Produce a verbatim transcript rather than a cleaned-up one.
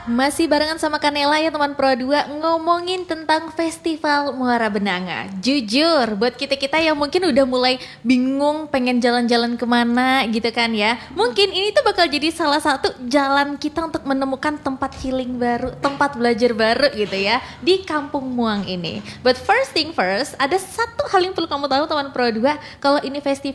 Masih barengan sama Kanela ya teman Pro dua ngomongin tentang Festival Muara Benanga. Jujur buat kita-kita yang mungkin udah mulai bingung pengen jalan-jalan kemana gitu kan ya. Mungkin ini tuh bakal jadi salah satu jalan kita untuk menemukan tempat healing baru, tempat belajar baru gitu ya di Kampung Muang ini. But first thing first, ada satu hal yang perlu kamu tahu teman Pro dua. Kalau ini festival